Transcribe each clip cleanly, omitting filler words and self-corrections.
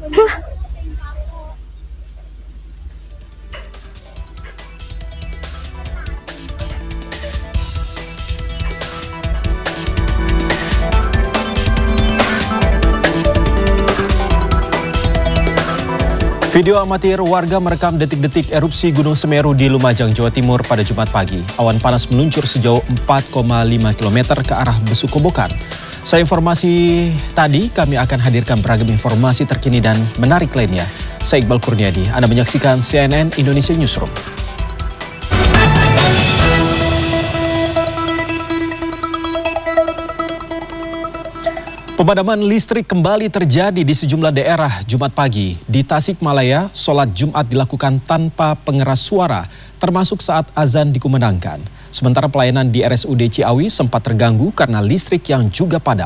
Video amatir warga merekam detik-detik erupsi Gunung Semeru di Lumajang, Jawa Timur pada Jumat pagi. Awan panas meluncur sejauh 4,5 km ke arah Besu Kobokan. Saya informasi tadi, kami akan hadirkan beragam informasi terkini dan menarik lainnya. Saya Iqbal Kurniadi, Anda menyaksikan CNN Indonesia Newsroom. Pemadaman listrik kembali terjadi di sejumlah daerah Jumat pagi. Di Tasikmalaya, sholat Jumat dilakukan tanpa pengeras suara, termasuk saat azan dikumandangkan. Sementara pelayanan di RSUD Ciawi sempat terganggu karena listrik yang juga padam.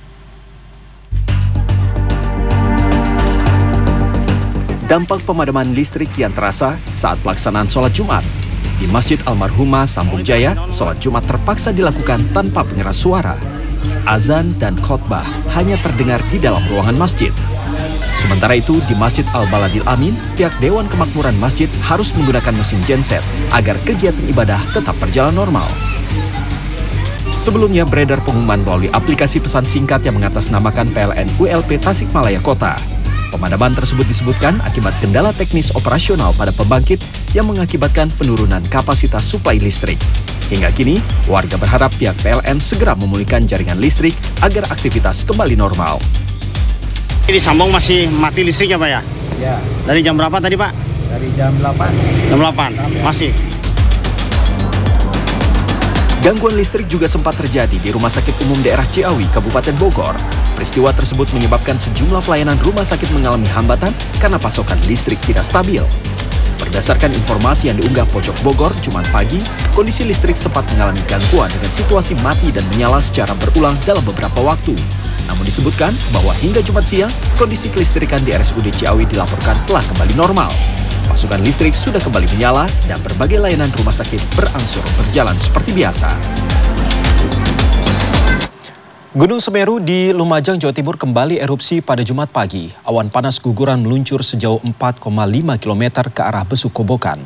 Dampak pemadaman listrik yang terasa saat pelaksanaan sholat Jumat. Di Masjid Almarhumah Sambung Jaya, sholat Jumat terpaksa dilakukan tanpa pengeras suara. Azan dan khotbah hanya terdengar di dalam ruangan masjid. Sementara itu, di Masjid Al-Baladil Amin, pihak Dewan Kemakmuran Masjid harus menggunakan mesin genset agar kegiatan ibadah tetap berjalan normal. Sebelumnya beredar pengumuman melalui aplikasi pesan singkat yang mengatasnamakan PLN ULP Tasikmalaya Kota. Pemadaman tersebut disebutkan akibat kendala teknis operasional pada pembangkit yang mengakibatkan penurunan kapasitas suplai listrik. Hingga kini, warga berharap pihak PLN segera memulihkan jaringan listrik agar aktivitas kembali normal. Di Sambung masih mati listrik ya Pak ya? Ya. Dari jam berapa tadi Pak? Dari jam 8. Jam 8, masih. Gangguan listrik juga sempat terjadi di Rumah Sakit Umum Daerah Ciawi, Kabupaten Bogor. Peristiwa tersebut menyebabkan sejumlah pelayanan rumah sakit mengalami hambatan karena pasokan listrik tidak stabil. Berdasarkan informasi yang diunggah Pojok Bogor Jumat pagi, kondisi listrik sempat mengalami gangguan dengan situasi mati dan menyala secara berulang dalam beberapa waktu. Namun disebutkan bahwa hingga Jumat siang, kondisi kelistrikan di RSUD Ciawi dilaporkan telah kembali normal. Pasokan listrik sudah kembali menyala dan berbagai layanan rumah sakit berangsur berjalan seperti biasa. Gunung Semeru di Lumajang, Jawa Timur kembali erupsi pada Jumat pagi. Awan panas guguran meluncur sejauh 4,5 km ke arah Besu Kobokan.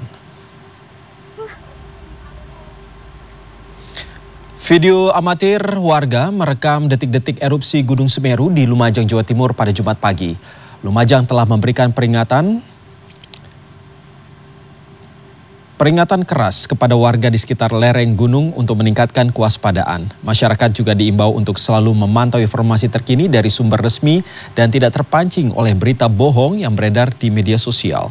Video amatir warga merekam detik-detik erupsi Gunung Semeru di Lumajang, Jawa Timur pada Jumat pagi. Lumajang telah memberikan peringatan keras kepada warga di sekitar lereng gunung untuk meningkatkan kewaspadaan. Masyarakat juga diimbau untuk selalu memantau informasi terkini dari sumber resmi dan tidak terpancing oleh berita bohong yang beredar di media sosial.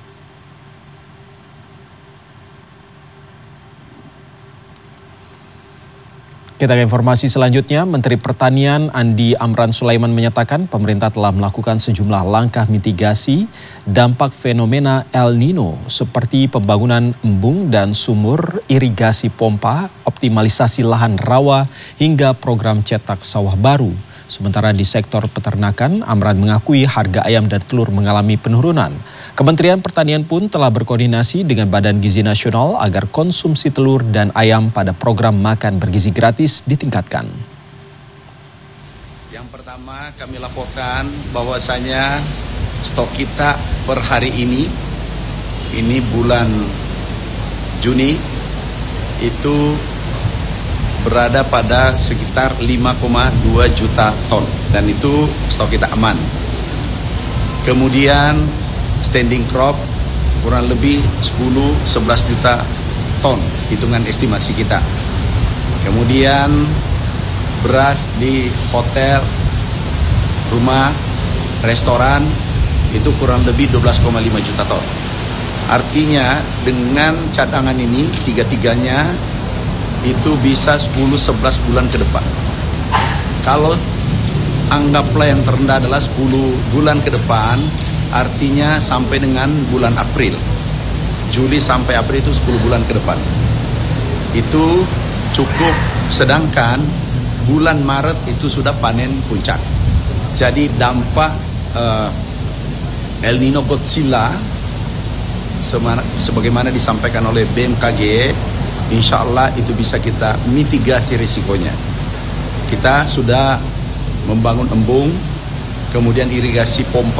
Kita ke informasi selanjutnya. Menteri Pertanian Andi Amran Sulaiman menyatakan pemerintah telah melakukan sejumlah langkah mitigasi dampak fenomena El Nino seperti pembangunan embung dan sumur, irigasi pompa, optimalisasi lahan rawa hingga program cetak sawah baru. Sementara di sektor peternakan, Amran mengakui harga ayam dan telur mengalami penurunan. Kementerian Pertanian pun telah berkoordinasi dengan Badan Gizi Nasional agar konsumsi telur dan ayam pada program makan bergizi gratis ditingkatkan. Yang pertama kami laporkan bahwasanya stok kita per hari ini bulan Juni itu berada pada sekitar 5,2 juta ton dan itu stok kita aman. Kemudian standing crop kurang lebih 10-11 juta ton hitungan estimasi kita. Kemudian beras di hotel, rumah, restoran itu kurang lebih 12,5 juta ton. Artinya dengan cadangan ini tiga-tiganya itu bisa 10-11 bulan ke depan. Kalau anggaplah yang terendah adalah 10 bulan ke depan, artinya sampai dengan bulan April. Juli sampai April itu 10 bulan ke depan. Itu cukup, sedangkan bulan Maret itu sudah panen puncak. Jadi dampak El Nino Godzilla sebagaimana disampaikan oleh BMKG, insya Allah itu bisa kita mitigasi risikonya. Kita sudah membangun embung, kemudian irigasi pompa